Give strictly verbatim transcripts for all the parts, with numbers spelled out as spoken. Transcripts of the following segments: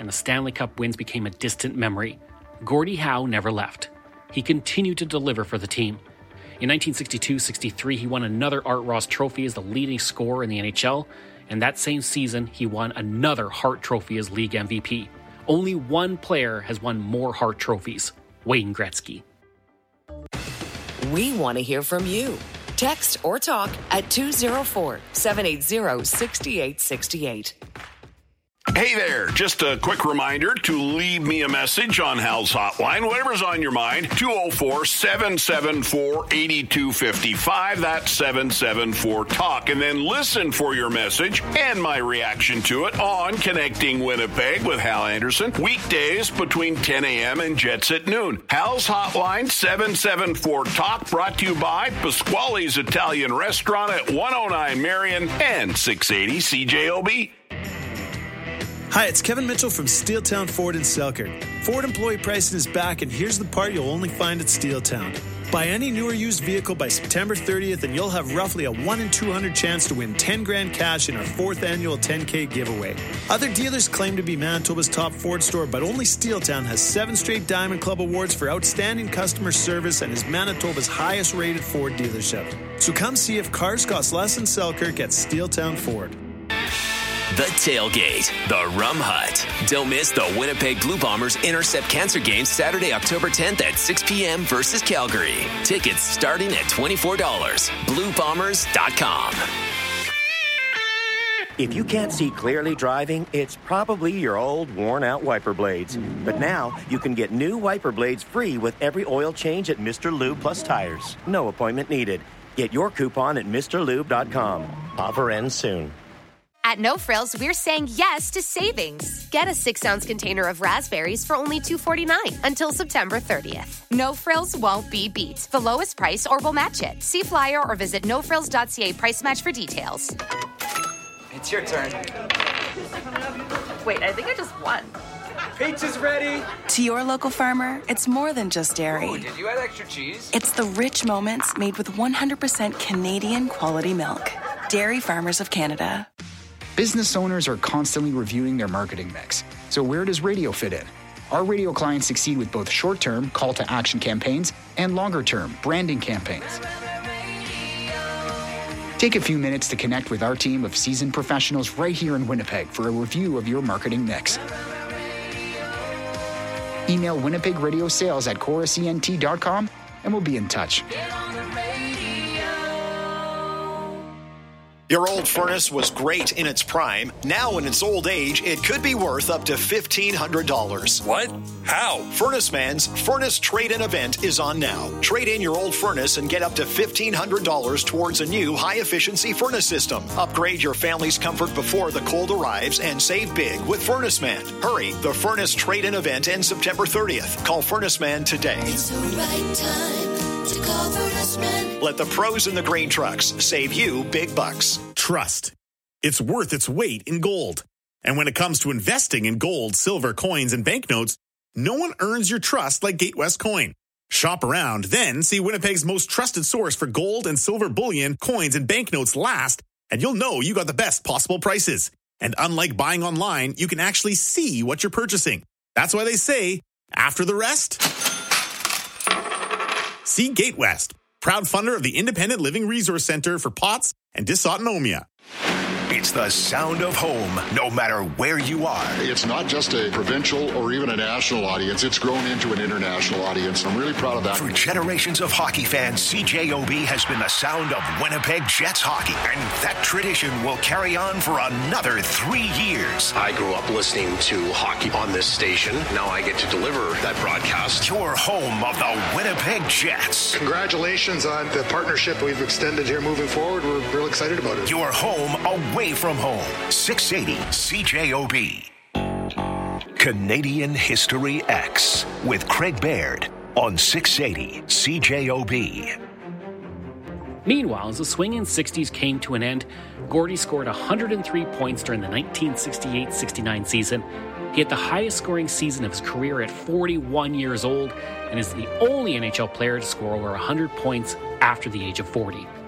and the Stanley Cup wins became a distant memory, Gordie Howe never left. He continued to deliver for the team. In nineteen sixty-two sixty-three, he won another Art Ross Trophy as the leading scorer in the N H L, and that same season, he won another Hart Trophy as league M V P. Only one player has won more Hart trophies, Wayne Gretzky. We want to hear from you. Text or talk at two oh four, seven eight zero, six eight six eight. Hey there, just a quick reminder to leave me a message on Hal's Hotline, whatever's on your mind, two oh four, seven seven four, eight two five five, that's seven seven four, talk, and then listen for your message and my reaction to it on Connecting Winnipeg with Hal Anderson, weekdays between ten a.m. and Jets at noon. Hal's Hotline, seven seven four, talk, brought to you by Pasquale's Italian Restaurant at one oh nine Marion and six eighty C J O B. Hi, it's Kevin Mitchell from Steeltown Ford in Selkirk. Ford employee pricing is back, and here's the part you'll only find at Steeltown. Buy any new or used vehicle by September thirtieth, and you'll have roughly a one in two hundred chance to win ten grand cash in our fourth annual ten K giveaway. Other dealers claim to be Manitoba's top Ford store, but only Steeltown has seven straight Diamond Club awards for outstanding customer service and is Manitoba's highest rated Ford dealership. So come see if cars cost less in Selkirk at Steeltown Ford. The Tailgate, the Rum Hut. Don't miss the Winnipeg Blue Bombers Intercept Cancer Game Saturday, October tenth at six p.m. versus Calgary. Tickets starting at twenty-four dollars. blue bombers dot com. If you can't see clearly driving, it's probably your old, worn-out wiper blades. But now, you can get new wiper blades free with every oil change at Mister Lube Plus Tires. No appointment needed. Get your coupon at Mr Lube dot com. Offer ends soon. At No Frills, we're saying yes to savings. Get a six-ounce container of raspberries for only two forty-nine until September thirtieth. No Frills won't be beat. The lowest price or we'll match it. See flyer or visit no frills dot c a price match for details. It's your turn. Wait, I think I just won. Pizza's ready. To your local farmer, it's more than just dairy. Oh, did you add extra cheese? It's the rich moments made with one hundred percent Canadian quality milk. Dairy Farmers of Canada. Business owners are constantly reviewing their marketing mix. So where does radio fit in? Our radio clients succeed with both short-term call-to-action campaigns and longer-term branding campaigns. Take a few minutes to connect with our team of seasoned professionals right here in Winnipeg for a review of your marketing mix. Email Winnipeg Radio Sales at chorus E N T dot com and we'll be in touch. Your old furnace was great in its prime. Now in its old age, it could be worth up to fifteen hundred dollars. What? How? Furnace Man's Furnace Trade-In event is on now. Trade in your old furnace and get up to fifteen hundred dollars towards a new high-efficiency furnace system. Upgrade your family's comfort before the cold arrives and save big with Furnace Man. Hurry, the Furnace Trade-In event ends September thirtieth. Call Furnace Man today. It's the right time to call Furnace Man. Let the pros in the grain trucks save you big bucks. Trust. It's worth its weight in gold. And when it comes to investing in gold, silver, coins, and banknotes, no one earns your trust like Gatewest Coin. Shop around, then see Winnipeg's most trusted source for gold and silver bullion, coins, and banknotes last, and you'll know you got the best possible prices. And unlike buying online, you can actually see what you're purchasing. That's why they say, after the rest, see Gatewest, proud funder of the Independent Living Resource Center for P O T S and Dysautonomia. It's the sound of home, no matter where you are. It's not just a provincial or even a national audience. It's grown into an international audience. I'm really proud of that. For generations of hockey fans, C J O B has been the sound of Winnipeg Jets hockey. And that tradition will carry on for another three years. I grew up listening to hockey on this station. Now I get to deliver that broadcast. Your home of the Winnipeg Jets. Congratulations on the partnership we've extended here moving forward. We're real excited about it. Your home away from home. six eighty C J O B. Canadian History X with Craig Baird on six eighty C J O B. Meanwhile, as the swinging sixties came to an end, Gordie scored one hundred three points during the nineteen sixty-eight sixty-nine season. He had the highest scoring season of his career at forty-one years old and is the only N H L player to score over one hundred points after the age of forty.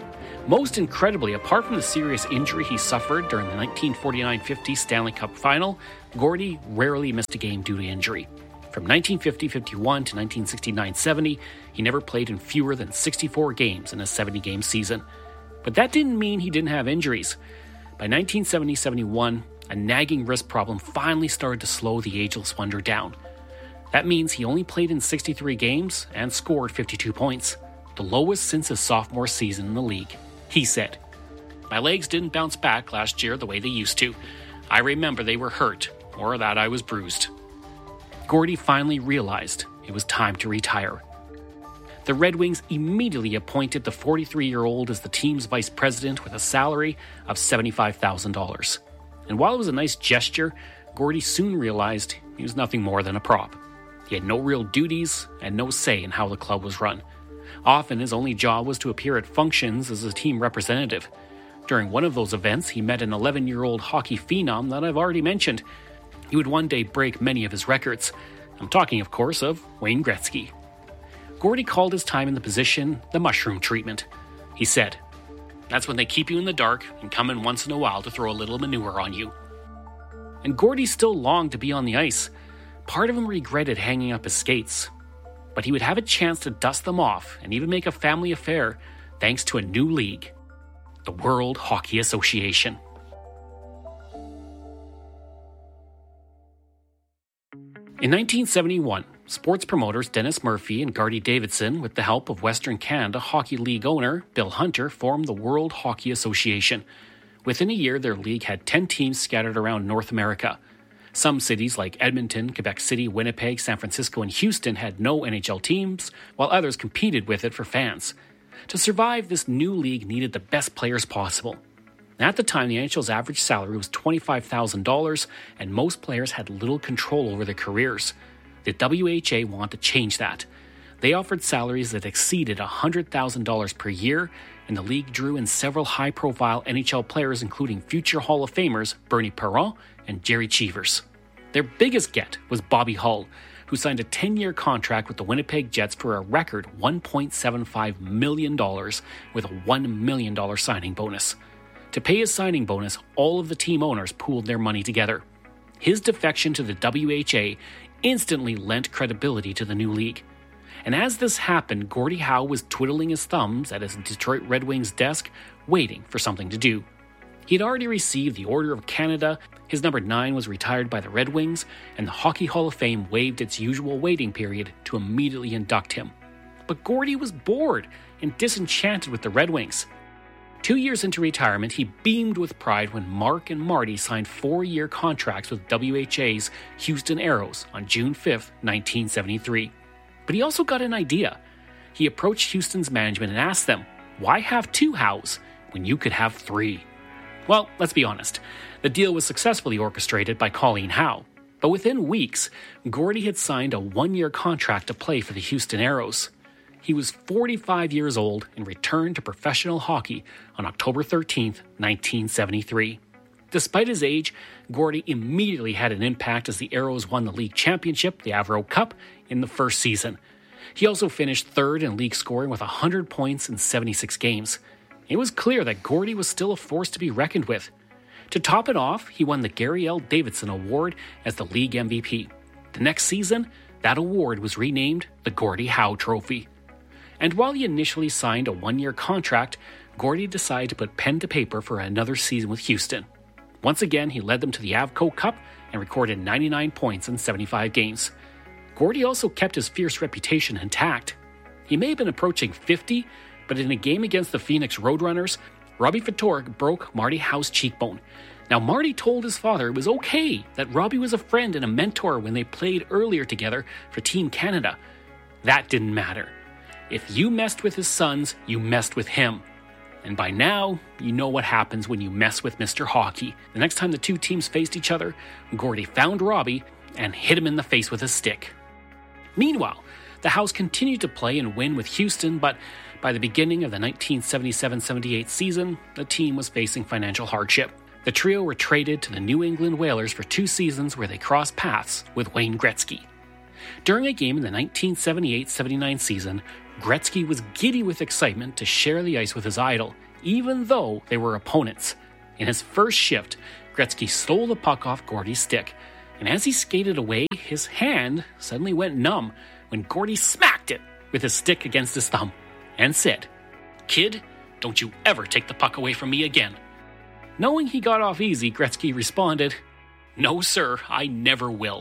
Most incredibly, apart from the serious injury he suffered during the nineteen forty-nine fifty Stanley Cup Final, Gordie rarely missed a game due to injury. From nineteen fifty fifty-one to nineteen sixty-nine seventy, he never played in fewer than sixty-four games in a seventy-game season. But that didn't mean he didn't have injuries. By nineteen seventy seventy-one, a nagging wrist problem finally started to slow the ageless wonder down. That means he only played in sixty-three games and scored fifty-two points, the lowest since his sophomore season in the league. He said, "My legs didn't bounce back last year the way they used to. I remember they were hurt, or that I was bruised." Gordie finally realized it was time to retire. The Red Wings immediately appointed the forty-three-year-old as the team's vice president with a salary of seventy-five thousand dollars. And while it was a nice gesture, Gordie soon realized he was nothing more than a prop. He had no real duties and no say in how the club was run. Often his only job was to appear at functions as a team representative. During one of those events, he met an eleven-year-old hockey phenom that I've already mentioned. He would one day break many of his records. I'm talking, of course, of Wayne Gretzky. Gordie called his time in the position the mushroom treatment. He said, "That's when they keep you in the dark and come in once in a while to throw a little manure on you." And Gordie still longed to be on the ice. Part of him regretted hanging up his skates. But he would have a chance to dust them off and even make a family affair thanks to a new league, the World Hockey Association. In nineteen seventy-one, sports promoters Dennis Murphy and Gardy Davidson, with the help of Western Canada Hockey League owner Bill Hunter, formed the World Hockey Association. Within a year, their league had ten teams scattered around North America. Some cities like Edmonton, Quebec City, Winnipeg, San Francisco, and Houston had no N H L teams, while others competed with it for fans. To survive, this new league needed the best players possible. At the time, the N H L's average salary was twenty-five thousand dollars, and most players had little control over their careers. The W H A wanted to change that. They offered salaries that exceeded one hundred thousand dollars per year, and the league drew in several high-profile N H L players, including future Hall of Famers Bernie Perron and Jerry Cheevers. Their biggest get was Bobby Hull, who signed a ten-year contract with the Winnipeg Jets for a record one point seven five million dollars with a one million dollars signing bonus. To pay his signing bonus, all of the team owners pooled their money together. His defection to the W H A instantly lent credibility to the new league. And as this happened, Gordie Howe was twiddling his thumbs at his Detroit Red Wings desk, waiting for something to do. He had already received the Order of Canada, his number nine was retired by the Red Wings, and the Hockey Hall of Fame waived its usual waiting period to immediately induct him. But Gordie was bored and disenchanted with the Red Wings. Two years into retirement, he beamed with pride when Mark and Marty signed four-year contracts with W H A's Houston Aeros on June fifth, nineteen seventy-three. But he also got an idea. He approached Houston's management and asked them, why have two Howes when you could have three? Well, let's be honest. The deal was successfully orchestrated by Colleen Howe. But within weeks, Gordie had signed a one-year contract to play for the Houston Aeros. He was forty-five years old and returned to professional hockey on October thirteenth, nineteen seventy-three. Despite his age, Gordie immediately had an impact as the Aeros won the league championship, the Avro Cup, in the first season. He also finished third in league scoring with one hundred points in seventy-six games. It was clear that Gordie was still a force to be reckoned with. To top it off, he won the Gary L. Davidson Award as the league M V P. The next season, that award was renamed the Gordie Howe Trophy. And while he initially signed a one-year contract, Gordie decided to put pen to paper for another season with Houston. Once again, he led them to the Avco Cup and recorded ninety-nine points in seventy-five games. Gordie also kept his fierce reputation intact. He may have been approaching fifty, but in a game against the Phoenix Roadrunners, Robbie Ftorek broke Marty Howe's cheekbone. Now, Marty told his father it was okay that Robbie was a friend and a mentor when they played earlier together for Team Canada. That didn't matter. If you messed with his sons, you messed with him. And by now, you know what happens when you mess with Mister Hockey. The next time the two teams faced each other, Gordie found Robbie and hit him in the face with a stick. Meanwhile, the Howes continued to play and win with Houston, but by the beginning of the nineteen seventy-seven seventy-eight season, the team was facing financial hardship. The trio were traded to the New England Whalers for two seasons where they crossed paths with Wayne Gretzky. During a game in the nineteen seventy-eight seventy-nine season, Gretzky was giddy with excitement to share the ice with his idol, even though they were opponents. In his first shift, Gretzky stole the puck off Gordy's stick, and as he skated away, his hand suddenly went numb when Gordy smacked it with his stick against his thumb and said, "Kid, don't you ever take the puck away from me again." Knowing he got off easy, Gretzky responded, "No, sir, I never will."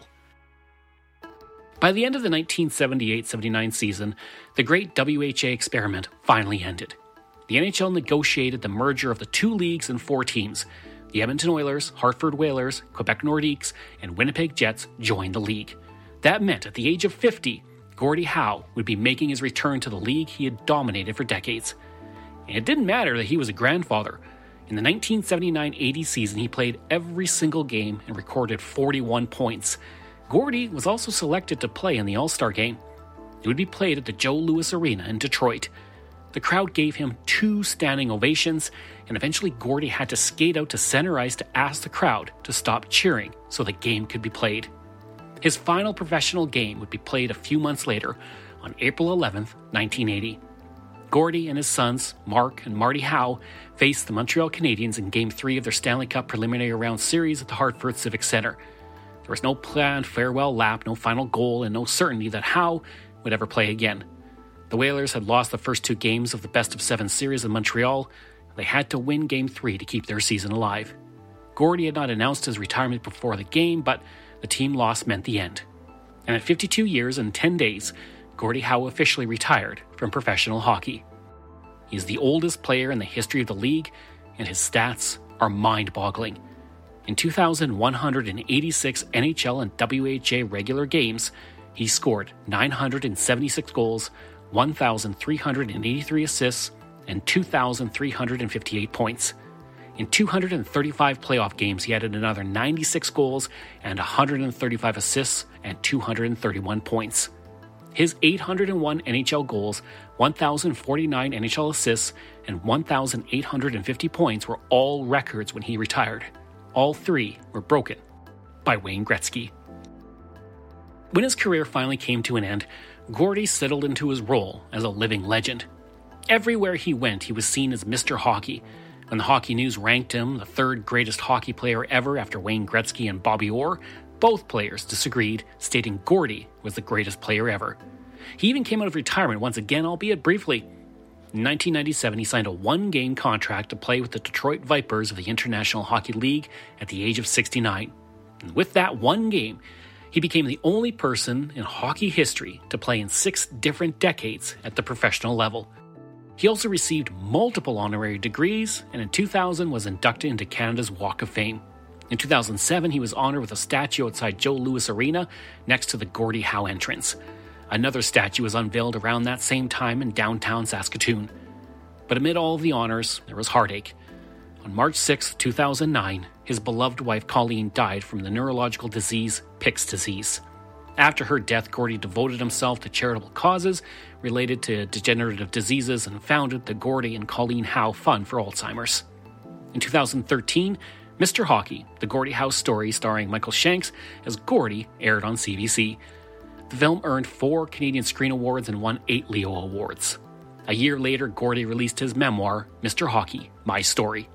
By the end of the nineteen seventy-eight seventy-nine season, the great W H A experiment finally ended. The N H L negotiated the merger of the two leagues and four teams. The Edmonton Oilers, Hartford Whalers, Quebec Nordiques, and Winnipeg Jets joined the league. That meant at the age of fifty, Gordie Howe would be making his return to the league he had dominated for decades. And it didn't matter that he was a grandfather. In the nineteen seventy-nine eighty season, he played every single game and recorded forty-one points. Gordie was also selected to play in the All-Star Game. It would be played at the Joe Louis Arena in Detroit. The crowd gave him two standing ovations, and eventually Gordie had to skate out to center ice to ask the crowd to stop cheering so the game could be played. His final professional game would be played a few months later, on April eleventh, nineteen eighty. Gordie and his sons, Mark and Marty Howe, faced the Montreal Canadiens in Game three of their Stanley Cup preliminary round series at the Hartford Civic Centre. There was no planned farewell lap, no final goal, and no certainty that Howe would ever play again. The Whalers had lost the first two games of the best-of-seven series in Montreal. They had to win Game three to keep their season alive. Gordie had not announced his retirement before the game, but the team loss meant the end. And at fifty-two years and ten days, Gordie Howe officially retired from professional hockey. He is the oldest player in the history of the league, and his stats are mind-boggling. In two thousand one hundred eighty-six N H L and W H A regular games, he scored nine hundred seventy-six goals, one thousand three hundred eighty-three assists, and two thousand three hundred fifty-eight points. In two hundred thirty-five playoff games, he added another ninety-six goals and one hundred thirty-five assists and two hundred thirty-one points. His eight hundred one N H L goals, one thousand forty-nine N H L assists, and one thousand eight hundred fifty points were all records when he retired. All three were broken by Wayne Gretzky. When his career finally came to an end, Gordie settled into his role as a living legend. Everywhere he went, he was seen as Mister Hockey. When the Hockey News ranked him the third greatest hockey player ever after Wayne Gretzky and Bobby Orr, both players disagreed, stating Gordie was the greatest player ever. He even came out of retirement once again, albeit briefly. In nineteen ninety-seven, he signed a one-game contract to play with the Detroit Vipers of the International Hockey League at the age of sixty-nine. And with that one game, he became the only person in hockey history to play in six different decades at the professional level. He also received multiple honorary degrees, and in two thousand was inducted into Canada's Walk of Fame. In two thousand seven, he was honored with a statue outside Joe Louis Arena next to the Gordie Howe entrance. Another statue was unveiled around that same time in downtown Saskatoon. But amid all of the honors, there was heartache. On March sixth, two thousand nine, his beloved wife Colleen died from the neurological disease Pick's disease. After her death, Gordie devoted himself to charitable causes related to degenerative diseases and founded the Gordie and Colleen Howe Fund for Alzheimer's. In two thousand thirteen, Mister Hockey, the Gordie Howe story starring Michael Shanks as Gordie, aired on C B C. The film earned four Canadian Screen Awards and won eight Leo Awards. A year later, Gordie released his memoir, Mister Hockey, My Story.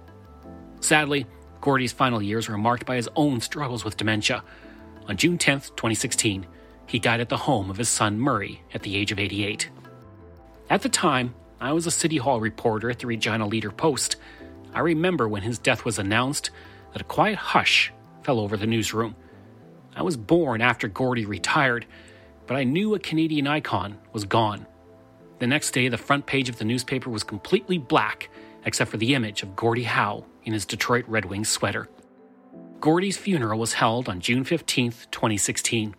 Sadly, Gordie's final years were marked by his own struggles with dementia. On June tenth, twenty sixteen, he died at the home of his son Murray at the age of eighty-eight. At the time, I was a City Hall reporter at the Regina Leader-Post. I remember when his death was announced that a quiet hush fell over the newsroom. I was born after Gordie retired, but I knew a Canadian icon was gone. The next day, the front page of the newspaper was completely black, except for the image of Gordie Howe in his Detroit Red Wings sweater. Gordie's funeral was held on June fifteenth, twenty sixteen.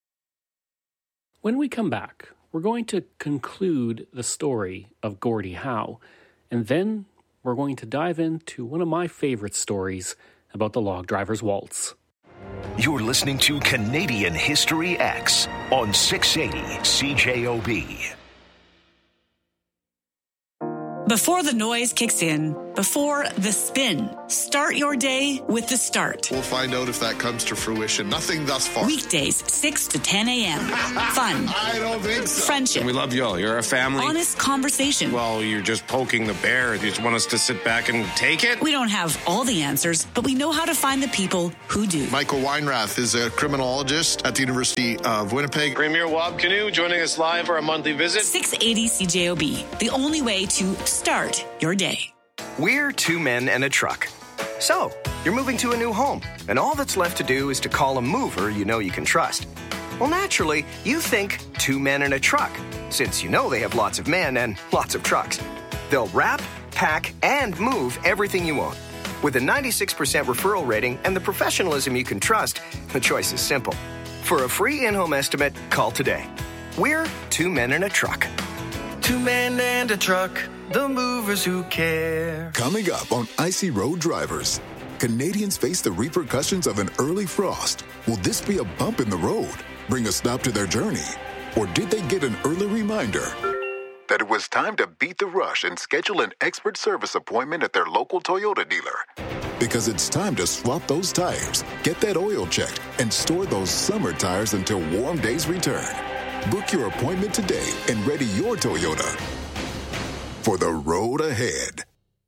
When we come back, we're going to conclude the story of Gordie Howe, and then we're going to dive into one of my favorite stories about the Log Driver's Waltz. You're listening to Canadian History X on six eighty C J O B. Before the noise kicks in, before the spin. Start your day with The Start. We'll find out if that comes to fruition. Nothing thus far. Weekdays, six to ten a.m. Fun. I don't think so. Friendship. We love you all. You're a family. Honest conversation. Well, you're just poking the bear. You just want us to sit back and take it? We don't have all the answers, but we know how to find the people who do. Michael Weinrath is a criminologist at the University of Winnipeg. Premier Wab Canoe joining us live for a monthly visit. six eighty C J O B, the only way to start your day. We're two men and a truck. So, you're moving to a new home, and all that's left to do is to call a mover you know you can trust. Well, naturally, you think two men and a truck, since you know they have lots of men and lots of trucks. They'll wrap, pack, and move everything you own. With a ninety-six percent referral rating and the professionalism you can trust, the choice is simple. For a free in-home estimate, call today. We're two men and a truck. Two men and a truck, the movers who care. Coming up on Icy Road Drivers, Canadians face the repercussions of an early frost. Will this be a bump in the road, bring a stop to their journey? Or did they get an early reminder that it was time to beat the rush and schedule an expert service appointment at their local Toyota dealer? Because it's time to swap those tires, get that oil checked, and store those summer tires until warm days return. Book your appointment today and ready your Toyota for the road ahead.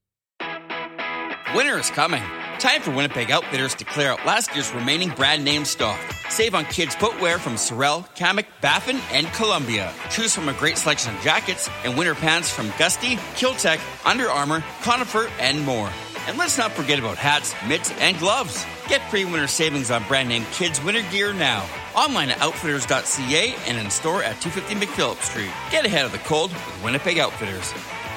Winter is coming. Time for Winnipeg Outfitters to clear out last year's remaining brand name stock. Save on kids' footwear from Sorel, Kamek, Baffin, and Columbia. Choose from a great selection of jackets and winter pants from Gusty, Kiltech, Under Armour, Conifer, and more. And let's not forget about hats, mitts, and gloves. Get pre-winter savings on brand name kids' winter gear now. Online at outfitters dot c a and in store at two fifty McPhillips Street. Get ahead of the cold with Winnipeg Outfitters.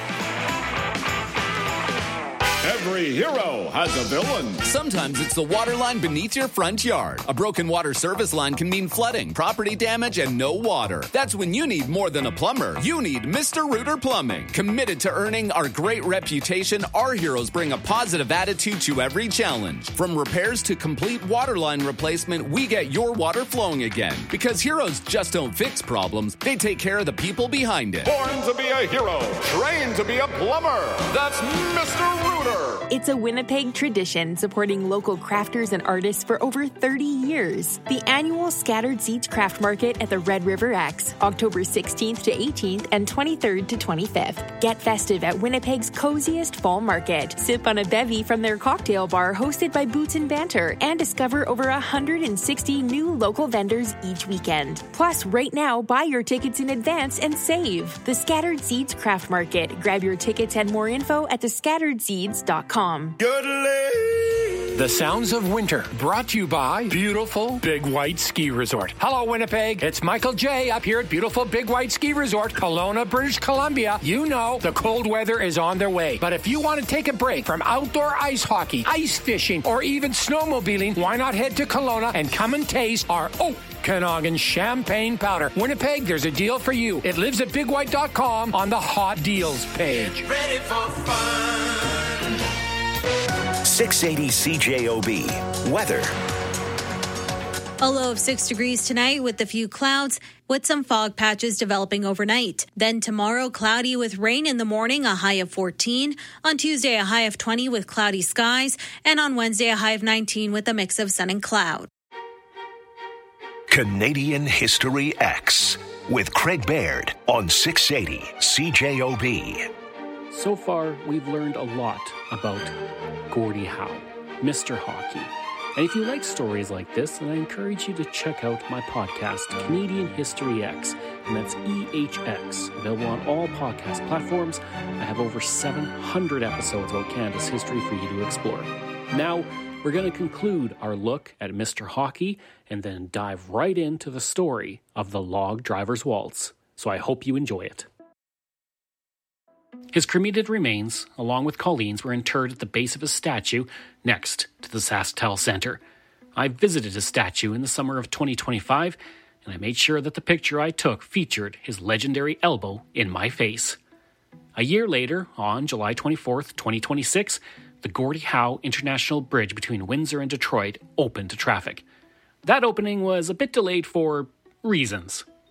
Every hero has a villain. Sometimes it's the water line beneath your front yard. A broken water service line can mean flooding, property damage, and no water. That's when you need more than a plumber. You need Mister Rooter Plumbing. Committed to earning our great reputation, our heroes bring a positive attitude to every challenge. From repairs to complete water line replacement, we get your water flowing again. Because heroes just don't fix problems, they take care of the people behind it. Born to be a hero, trained to be a plumber. That's Mister Rooter. It's a Winnipeg tradition supporting local crafters and artists for over thirty years. The annual Scattered Seeds Craft Market at the Red River X, October sixteenth to eighteenth and twenty-third to twenty-fifth. Get festive at Winnipeg's coziest fall market. Sip on a bevy from their cocktail bar hosted by Boots and Banter and discover over one hundred sixty new local vendors each weekend. Plus, right now, buy your tickets in advance and save. The Scattered Seeds Craft Market. Grab your tickets and more info at the scattered seeds dot com. The Sounds of Winter, brought to you by Beautiful Big White Ski Resort. Hello, Winnipeg. It's Michael J. up here at Beautiful Big White Ski Resort, Kelowna, British Columbia. You know the cold weather is on their way. But if you want to take a break from outdoor ice hockey, ice fishing, or even snowmobiling, why not head to Kelowna and come and taste our Okanagan Champagne Powder. Winnipeg, there's a deal for you. It lives at big white dot com on the Hot Deals page. Get ready for fun. six eighty C J O B. Weather. A low of six degrees tonight with a few clouds, with some fog patches developing overnight. Then tomorrow, cloudy with rain in the morning, a high of fourteen. On Tuesday, a high of twenty with cloudy skies. And on Wednesday, a high of nineteen with a mix of sun and cloud. Canadian History X with Craig Baird on six eighty C J O B. So far, we've learned a lot about Gordie Howe, Mister Hockey. And if you like stories like this, then I encourage you to check out my podcast, Canadian History X, and that's E H X, available on all podcast platforms. I have over seven hundred episodes about Canada's history for you to explore. Now, we're going to conclude our look at Mister Hockey and then dive right into the story of the Log Driver's Waltz. So I hope you enjoy it. His cremated remains, along with Colleen's, were interred at the base of his statue next to the SaskTel Centre. I visited his statue in the summer of twenty twenty-five, and I made sure that the picture I took featured his legendary elbow in my face. A year later, on July twenty-fourth, twenty twenty-six, the Gordie Howe International Bridge between Windsor and Detroit opened to traffic. That opening was a bit delayed for reasons. But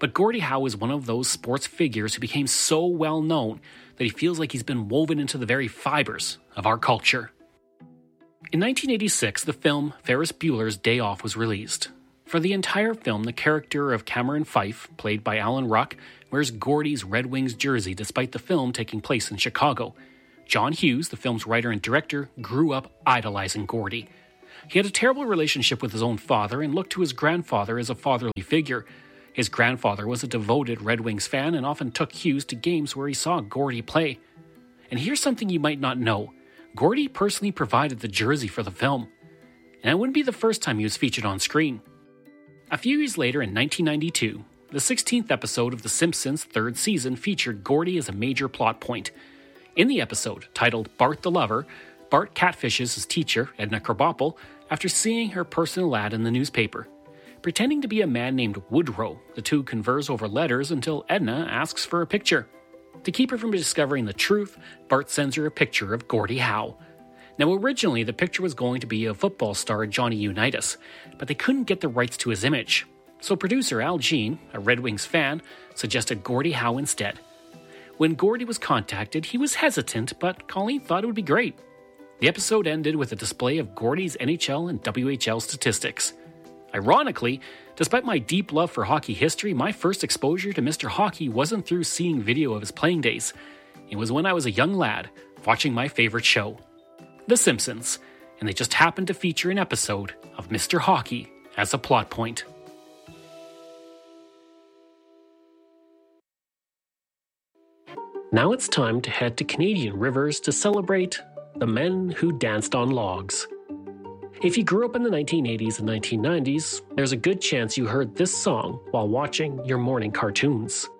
But Gordie Howe is one of those sports figures who became so well known that he feels like he's been woven into the very fibers of our culture. In nineteen eighty-six, the film Ferris Bueller's Day Off was released. For the entire film, the character of Cameron Fife, played by Alan Ruck, wears Gordie's Red Wings jersey despite the film taking place in Chicago. John Hughes, the film's writer and director, grew up idolizing Gordie. He had a terrible relationship with his own father and looked to his grandfather as a fatherly figure. His grandfather was a devoted Red Wings fan and often took Hughes to games where he saw Gordie play. And here's something you might not know. Gordie personally provided the jersey for the film. And it wouldn't be the first time he was featured on screen. A few years later, in nineteen ninety-two, the sixteenth episode of The Simpsons' third season featured Gordie as a major plot point. In the episode, titled Bart the Lover, Bart catfishes his teacher, Edna Krabappel, after seeing her personal ad in the newspaper. Pretending to be a man named Woodrow, the two converse over letters until Edna asks for a picture. To keep her from discovering the truth, Bart sends her a picture of Gordie Howe. Now, originally, the picture was going to be of football star Johnny Unitas, but they couldn't get the rights to his image. So producer Al Jean, a Red Wings fan, suggested Gordie Howe instead. When Gordie was contacted, he was hesitant, but Colleen thought it would be great. The episode ended with a display of Gordie's N H L and W H L statistics. Ironically, despite my deep love for hockey history, my first exposure to Mister Hockey wasn't through seeing video of his playing days. It was when I was a young lad, watching my favorite show, The Simpsons, and they just happened to feature an episode of Mister Hockey as a plot point. Now it's time to head to Canadian rivers to celebrate the men who danced on logs. If you grew up in the nineteen eighties and nineteen nineties, there's a good chance you heard this song while watching your morning cartoons.